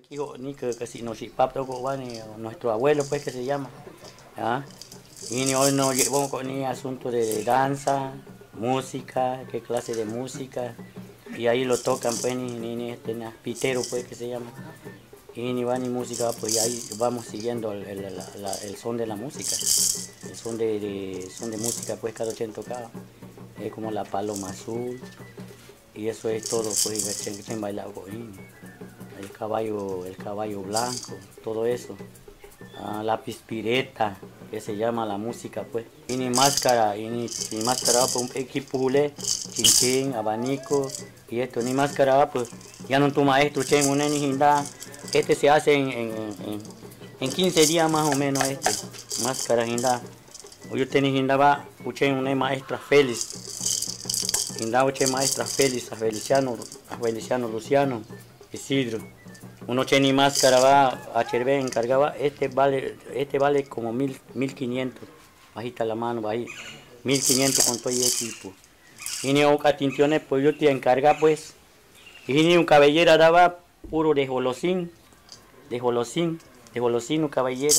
ni que si no si papá nuestro abuelo pues que se llama. ¿Ah? Y hoy nos llevamos con el asunto de danza, música, qué clase de música. Y ahí lo tocan pues pitero pues que se llama. Y ni va ni música, pues y ahí vamos siguiendo el son de la música. El son de música pues cada quien tocaba. Es como la paloma azul. Y eso es todo pues chen bailado con el caballo blanco, todo eso. La pispireta, que se llama la música pues. Y ni máscara, ni máscara pues un equipo julé, chinchín, abanico, y esto, ni máscara pues, ya no tu maestro, chen, una ni hinda. Este se hace en 15 días más o menos máscara hinda. Yo tenía hinda va, escuché una maestra Félix, hinda escuché maestra Félix, a Feliciano Luciano, Isidro. Uno ni máscara va a Chervé encargaba, este vale como 1500, bajita la mano, bajita, 1500 con todo el equipo. Y ni un catintiones, pues yo te encarga pues, y ni un cabellera daba puro de jolosín, un cabellera.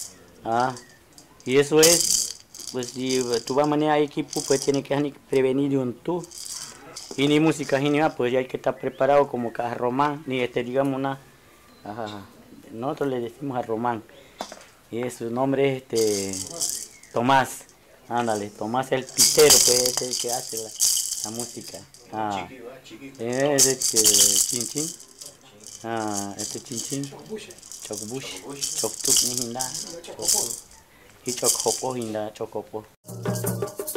Y eso es, pues si tú vas a manejar equipo, pues tienes que prevenir de un tú. Y ni música, ni nada, pues ya hay que estar preparado como que a Román, ni digamos una. Ajá. Nosotros le decimos a Román. Y su nombre es Tomás. Ándale, Tomás el pitero, pues es el que hace la música. Chinchín. Chinchín. Chocbush. Choctuc ni hinda. Y chocopo hinda, chocopo.